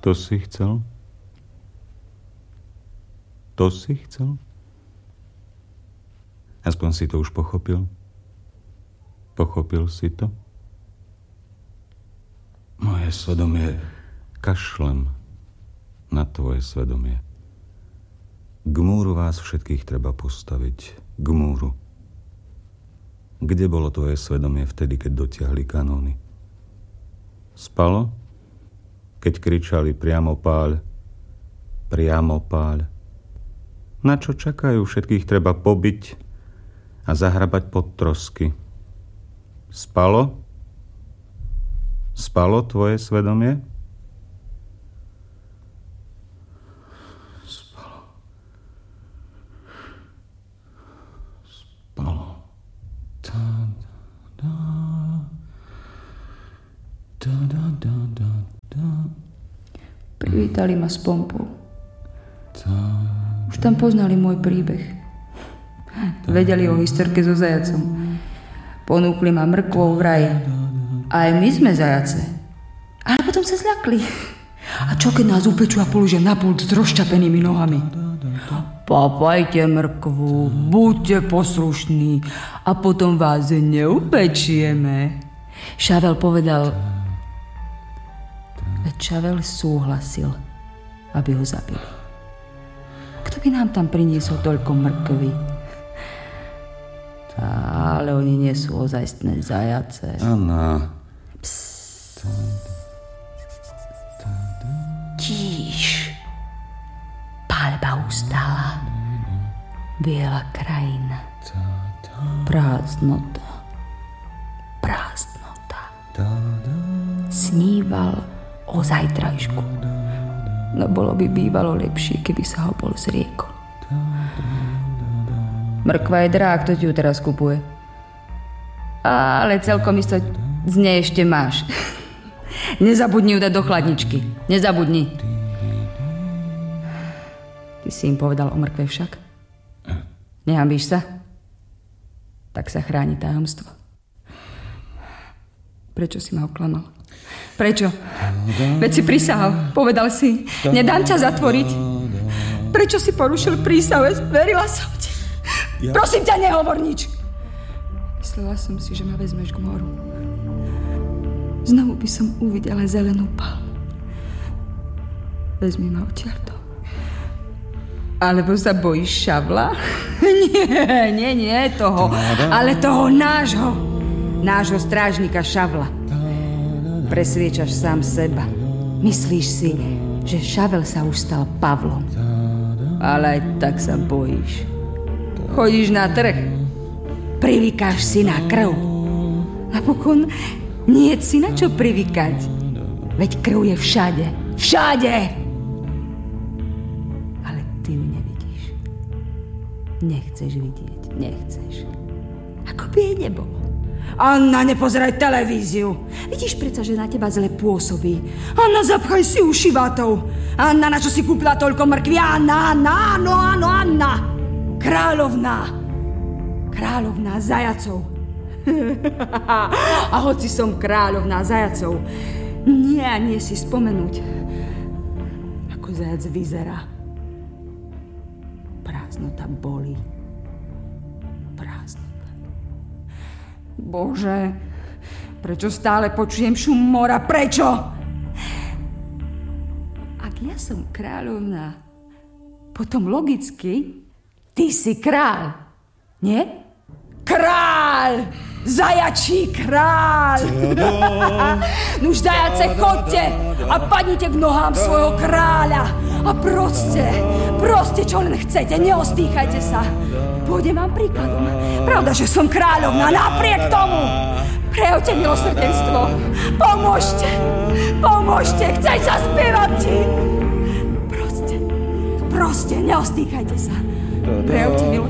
To si chcel? To si chcel? Aspoň si to už pochopil? Pochopil si to? Moje svedomie, kašlem na tvoje svedomie. K múru vás všetkých treba postaviť. K múru. Kde bolo tvoje svedomie vtedy, keď dotiahli kanóny? Spalo? Keď kričali priamo páľ, priamo páľ. Na čo čakajú? Všetkých treba pobiť a zahrabať pod trosky. Spalo? Spalo tvoje svedomie? Spalo. Spalo. Privítali ma s pompou. Už tam poznali môj príbeh. Vedeli o historke so zajacom. Ponúkli ma mrkvou v raji. Aj my sme zajace. Ale potom sa zľakli. A čo keď nás upečú a položia na pult s rozčapenými nohami? Papajte mrkvu, buďte poslušní a potom vás neupečieme. Šavel povedal, veď Šavel súhlasil, aby ho zabili. Kto by nám tam priniesol toľko mrkvy? Ale oni nie sú ozajstné zajace. Anna. Tíš. Paľba ustala. Biela krajina. Prázdnota. Prázdnota. Sníval o zajtrajšku. No bolo by bývalo lepšie, keby sa ho bol zriekol. Mrkva je drahá, kto ti ju teraz kupuje? Ale celkom isto z nej ešte máš. Nezabudni ju dať do chladničky. Nezabudni. Ty si im povedal o mrkve však? Nehambíš sa? Tak sa chráni tajomstvo. Prečo si ma oklamal? Prečo? Veď si prisahal. Povedal si, nedám ťa zatvoriť. Prečo si porušil prísahu? Verila som ti. Prosím ťa, nehovor nič. Myslela som si, že ma vezmeš k moru. Znovu by som uvidela zelenú palmu. Vezmi ma odtiaľto. Alebo sa bojíš Šavla? Nie, toho. Ale toho nášho strážnika Šavla. Presviečaš sám seba. Myslíš si, že Šavel sa už stal Pavlom. Ale aj tak sa bojíš. Chodíš na trh. Privykáš si na krv. Napokon nie si na čo privykať. Veď krv je všade. Všade! Ale ty ju nevidíš. Nechceš vidieť. Nechceš. Ako by jej nebolo. Anna, nepozeraj televíziu. Vidíš predsa, že na teba zle pôsobí. Anna, zapchaj si uši vatou. Anna, na čo si kúpila toľko mrkví? Anna. Kráľovná zajacov. A hoci som kráľovná zajacov, nie si spomenúť, ako zajac vyzerá. Prázdnota bolí. Prázdnota. Bože, prečo stále počujem šum mora? Prečo? Ak ja som kráľovná, potom logicky ty si kráľ, nie? Kráľ! Zajačí kráľ! Nuž zajace, chodte a padnite k nohám svojho kráľa. A proste, čo len chcete, neostýchajte sa. Pôjdem vám príkladom. Pravda, že som kráľovná, napriek tomu. Prejavte milosrdenstvo. Pomôžte, chcem sa spievať ti. Proste, neostýchajte sa. Prejavte milosrdenstvo.